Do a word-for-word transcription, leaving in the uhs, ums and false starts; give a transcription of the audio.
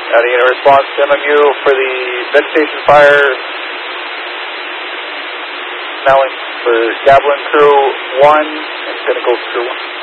Adding in a response to M M U for the vegetation fire. Snelling for Gavilan Crew one and Pinnacles Crew one.